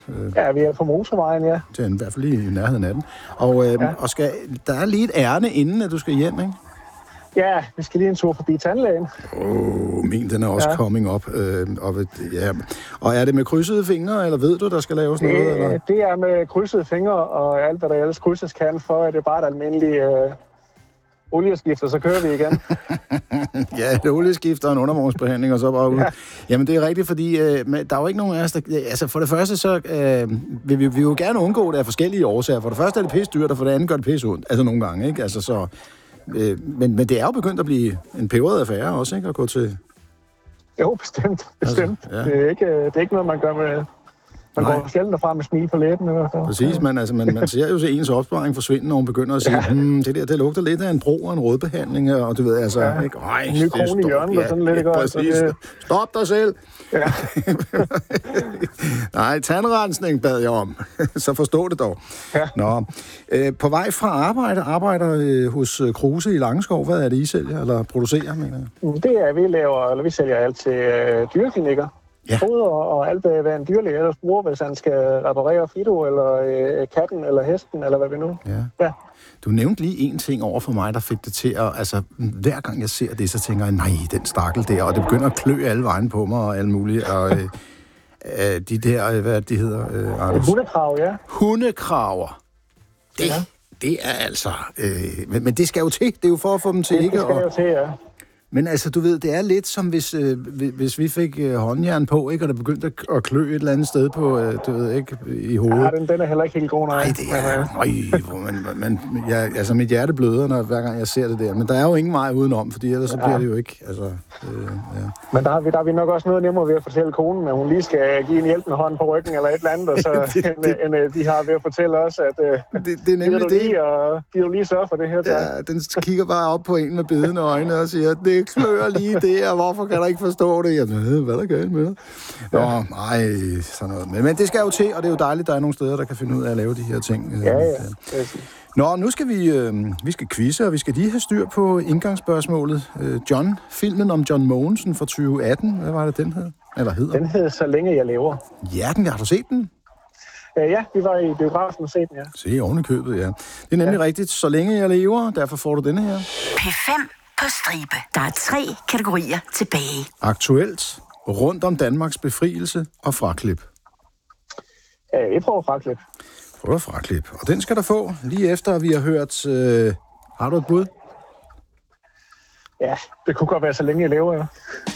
Ja, vi er på motorvejen, ja. Det er i hvert fald lige i nærheden af den. Og der er lige et ærne, inden at du skal hjem, ikke? Ja, vi skal lige en tur forbi tandlægen. Min, den er også coming up. Og er det med krydsede fingre, eller ved du, der skal laves noget? Eller? Det er med krydsede fingre, og alt, hvad der ellers krydses kan, for at det er bare et almindeligt olieskift, og så kører vi igen. Ja, et olieskift og en undervognsbehandling, og så bare ud. Ja. Jamen, det er rigtigt, fordi der er jo ikke nogen af os, der... Altså, for det første, så vil vi jo gerne undgå det af forskellige årsager. For det første er det pisse dyrt, og for det andet gør det pisse ondt. Altså, nogle gange, ikke? Altså, så... Men det er jo begyndt at blive en peberet affære også, ikke? At gå til... Jo, bestemt. Altså, ja. Det er ikke noget, man gør med... Man går sjældent derfra med smil på læben. Præcis, man ser jo så ens opsparing forsvinde, når hun begynder at sige, det lugter lidt af en bro og en rådbehandling, og du ved, altså... Ja. Ikke? En ny krone i hjørnet og sådan lidt, ikke? Præcis. Det... Stop dig selv! Ja. Nej, tandrensning bad jeg om. Så forstå det dog. Ja. Nå. På vej fra arbejder hos Kruse i Langeskov. Hvad er det, I sælger eller producerer, mener jeg? Det er, vi sælger alt til dyreklinikker. Ja. Foder og alt, hvad en dyrlæge ellers bruger, hvis han skal reparere Fido, eller katten, eller hesten, eller hvad vi nu. Ja. Du nævnte lige en ting over for mig, der fik det til at... Altså, hver gang jeg ser det, så tænker jeg, nej, den stakkel der, og det begynder at klø alle vejen på mig og alt muligt. Og de der, hvad de hedder, Anders? Hundekrav, ja. Hundekraver. Det er altså... Men det skal jo til. Det er jo for at få dem til ikke... Det skal jo til, ja. Men altså, du ved, det er lidt som hvis vi fik håndjern på, ikke, og det begyndte at klø et eller andet sted på, du ved ikke, i hovedet. Ja, den er heller ikke helt god, nej. Altså, mit hjerte bløder, hver gang jeg ser det der. Men der er jo ingen vej udenom, fordi ellers så bliver det jo ikke, altså... Men der er vi nok også noget nemmere ved at fortælle konen, at hun lige skal give en hjælpende hånd på ryggen eller et eller andet, og så end de har ved at fortælle os, at det er nemlig giver du lige sørge for det her. Ja, den kigger bare op på en med bedende øjne og siger, det klør lige der, hvorfor kan du ikke forstå det? Jamen, hvad er der galt med dig? Nå, nej, sådan noget. Men det skal jo til, og det er jo dejligt, der er nogle steder, der kan finde ud af at lave de her ting. Ja. Nå, nu skal vi skal quizze, og vi skal lige have styr på indgangsspørgsmålet. Filmen om John Mogensen fra 2018, hvad var det, den hed? Eller hedder? Den hed Så længe jeg lever. Ja, har du set den? Ja, vi var i biografen og set den, ja. Se, oven i købet, ja. Det er nemlig rigtigt. Så længe jeg lever, derfor får du denne her. P5 på stribe. Der er 3 kategorier tilbage. Aktuelt, rundt om Danmarks befrielse og fraklip. Vi prøver fraklip. Prøv fraklip. Og den skal der få, lige efter vi har hørt... har du et bud? Ja, det kunne godt være Så længe jeg lever, ja.